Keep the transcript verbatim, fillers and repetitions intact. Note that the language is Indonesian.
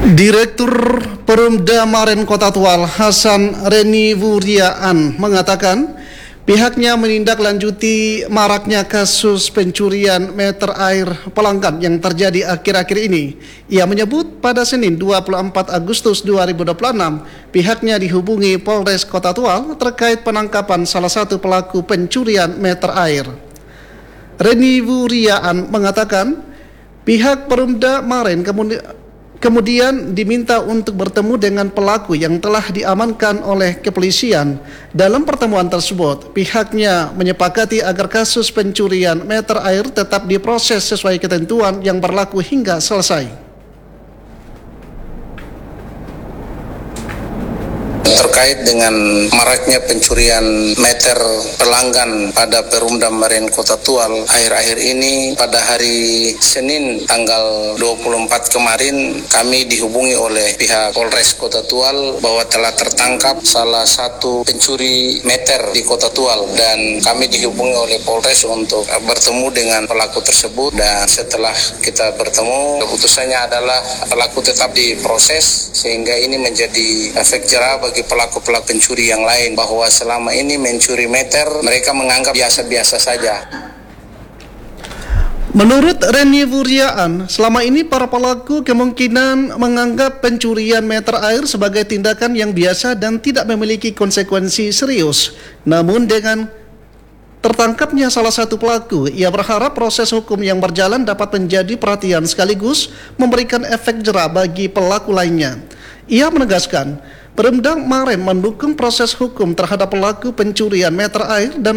Direktur Perumda Marin Kota Tual Hasan Reni Wuriaan mengatakan pihaknya menindaklanjuti maraknya kasus pencurian meter air pelanggan yang terjadi akhir-akhir ini. Ia menyebut pada Senin dua puluh empat Agustus dua ribu dua puluh enam pihaknya dihubungi Polres Kota Tual terkait penangkapan salah satu pelaku pencurian meter air. Reni Wuriaan mengatakan pihak Perumda Marin kemudian Kemudian diminta untuk bertemu dengan pelaku yang telah diamankan oleh kepolisian. Dalam pertemuan tersebut, pihaknya menyepakati agar kasus pencurian meter air tetap diproses sesuai ketentuan yang berlaku hingga selesai. Terkait dengan maraknya pencurian meter pelanggan pada Perumda Marin Kota Tual akhir-akhir ini, pada hari Senin tanggal dua puluh empat kemarin kami dihubungi oleh pihak Polres Kota Tual bahwa telah tertangkap salah satu pencuri meter di Kota Tual, dan kami dihubungi oleh Polres untuk bertemu dengan pelaku tersebut. Dan setelah kita bertemu, keputusannya adalah pelaku tetap diproses sehingga ini menjadi efek jerah bagi pelaku-pelaku pencuri yang lain, bahwa selama ini mencuri meter mereka menganggap biasa-biasa saja. Menurut Reni Wuriaan, selama ini para pelaku kemungkinan menganggap pencurian meter air sebagai tindakan yang biasa dan tidak memiliki konsekuensi serius. Namun dengan tertangkapnya salah satu pelaku, ia berharap proses hukum yang berjalan dapat menjadi perhatian sekaligus memberikan efek jerah bagi pelaku lainnya. Ia menegaskan, Perumda Marin mendukung proses hukum terhadap pelaku pencurian meter air dan